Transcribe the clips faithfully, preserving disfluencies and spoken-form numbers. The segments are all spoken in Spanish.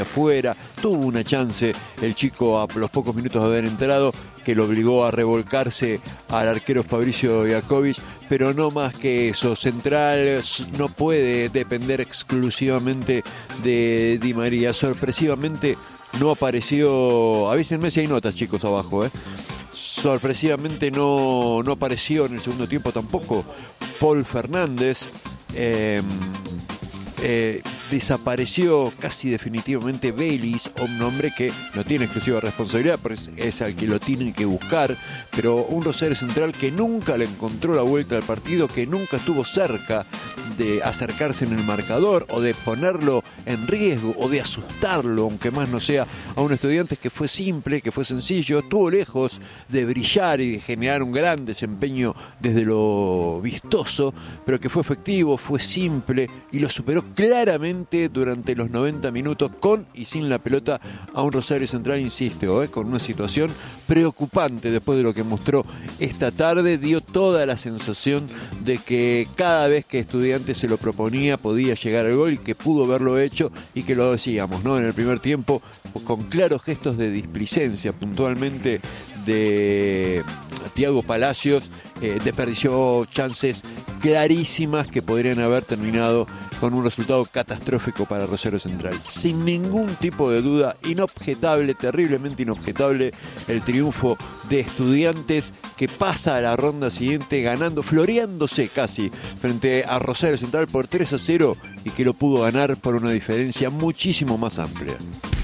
afuera, tuvo una chance el chico a los pocos minutos de haber entrado, que lo obligó a revolcarse al arquero Fabricio Iacovic, pero no más que eso. Central no puede depender exclusivamente de Di María. Sorpresivamente no apareció, avísenme si hay notas, chicos, abajo, ¿eh? Sorpresivamente no, no apareció en el segundo tiempo tampoco Paul Fernández. Eh, eh, desapareció casi definitivamente Vélez, un hombre que no tiene exclusiva responsabilidad, pero es, es al que lo tienen que buscar, pero un Rosario Central que nunca le encontró la vuelta al partido, que nunca estuvo cerca de acercarse en el marcador o de ponerlo en riesgo o de asustarlo, aunque más no sea a un Estudiantes que fue simple, que fue sencillo, estuvo lejos de brillar y de generar un gran desempeño desde lo vistoso, pero que fue efectivo, fue simple y lo superó claramente durante los noventa minutos con y sin la pelota a un Rosario Central, insisto, ¿eh? con una situación preocupante después de lo que mostró esta tarde. Dio toda la sensación de que cada vez que Estudiantes se lo proponía podía llegar al gol y que pudo haberlo hecho, y que lo decíamos, ¿no? En el primer tiempo con claros gestos de displicencia, puntualmente de Thiago Palacios, eh, desperdició chances clarísimas que podrían haber terminado con un resultado catastrófico para Rosario Central. Sin ningún tipo de duda, inobjetable, terriblemente inobjetable, el triunfo de Estudiantes, que pasa a la ronda siguiente ganando, floreándose casi frente a Rosario Central por tres a cero, y que lo pudo ganar por una diferencia muchísimo más amplia.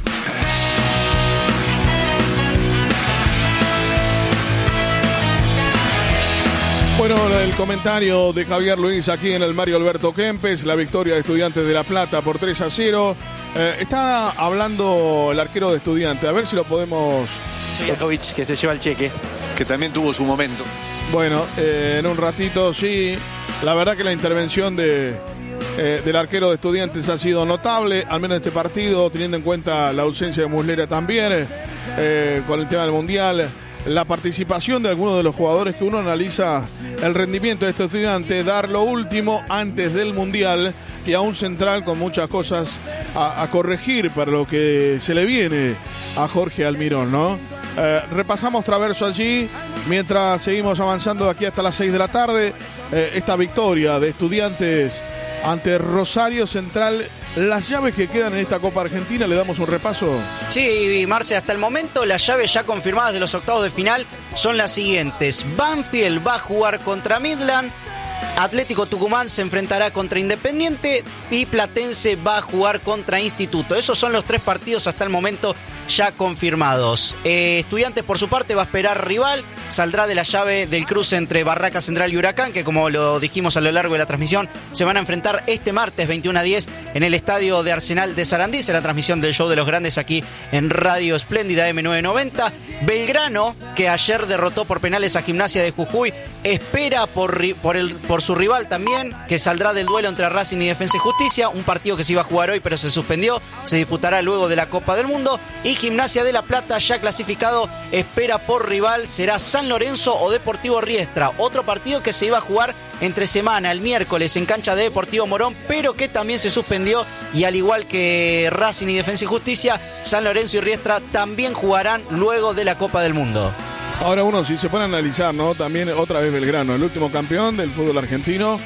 Bueno, el comentario de Javier Luis aquí en el Mario Alberto Kempes, la victoria de Estudiantes de La Plata por tres a cero. Eh, está hablando el arquero de Estudiantes, a ver si lo podemos... Iacovic, que se lleva el cheque. Que también tuvo su momento. Bueno, eh, en un ratito, sí. La verdad que la intervención de, eh, del arquero de Estudiantes ha sido notable, al menos en este partido, teniendo en cuenta la ausencia de Muslera también, eh, con el tema del Mundial. La participación de algunos de los jugadores que uno analiza el rendimiento de este Estudiante, dar lo último antes del Mundial, y a un Central con muchas cosas a, a corregir para lo que se le viene a Jorge Almirón, ¿no? Eh, repasamos Traverso allí, mientras seguimos avanzando de aquí hasta las seis de la tarde, eh, esta victoria de Estudiantes ante Rosario Central. Las llaves que quedan en esta Copa Argentina, ¿le damos un repaso? Sí, Marce, hasta el momento las llaves ya confirmadas de los octavos de final son las siguientes. Banfield va a jugar contra Midland, Atlético Tucumán se enfrentará contra Independiente y Platense va a jugar contra Instituto. Esos son los tres partidos hasta el momento ya confirmados. Eh, Estudiantes, por su parte, va a esperar rival. Saldrá de la llave del cruce entre Barraca Central y Huracán, que, como lo dijimos a lo largo de la transmisión, se van a enfrentar este martes veintiuno a diez en el estadio de Arsenal de Sarandí. Será la transmisión del Show de los Grandes aquí en Radio Espléndida M novecientos noventa. Belgrano, que ayer derrotó por penales a Gimnasia de Jujuy, espera por, por, el, por su rival también, que saldrá del duelo entre Racing y Defensa y Justicia, un partido que se iba a jugar hoy pero se suspendió, se disputará luego de la Copa del Mundo. Y Gimnasia de La Plata, ya clasificado, espera por rival, será San Lorenzo o Deportivo Riestra, otro partido que se iba a jugar entre semana, el miércoles, en cancha de Deportivo Morón, pero que también se suspendió, y al igual que Racing y Defensa y Justicia, San Lorenzo y Riestra también jugarán luego de la Copa del Mundo. Ahora uno, si se pone a analizar, ¿no? También otra vez Belgrano, el último campeón del fútbol argentino,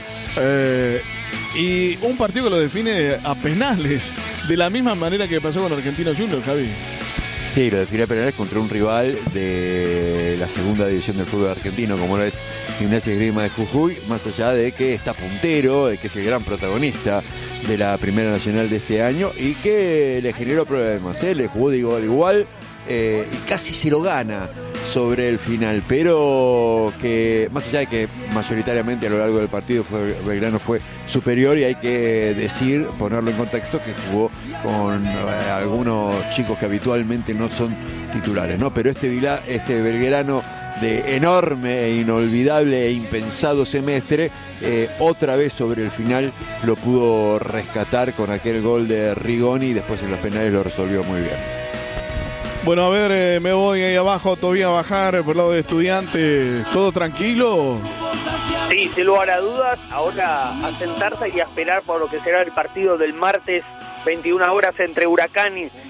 eh, y un partido que lo define a penales, de la misma manera que pasó con Argentinos Juniors, Javi. Sí, lo define a penales contra un rival de la segunda división del fútbol argentino, como lo es Gimnasia y Esgrima de Jujuy, más allá de que está puntero, de que es el gran protagonista de la Primera Nacional de este año y que le generó problemas, ¿eh? Le jugó de igual a igual eh, y casi se lo gana sobre el final, pero que más allá de que mayoritariamente a lo largo del partido fue, Belgrano fue superior, y hay que decir, ponerlo en contexto, que jugó con eh, algunos chicos que habitualmente no son titulares, ¿no? Pero este, Vila, este Belgrano de enorme e inolvidable e impensado semestre, eh, otra vez sobre el final lo pudo rescatar con aquel gol de Rigoni, y después en los penales lo resolvió muy bien. Bueno, a ver, eh, me voy ahí abajo todavía a bajar por el lado de Estudiantes. ¿Todo tranquilo? Sí, sin lugar a dudas. Ahora a sentarse y a esperar por lo que será el partido del martes veintiuna horas entre Huracán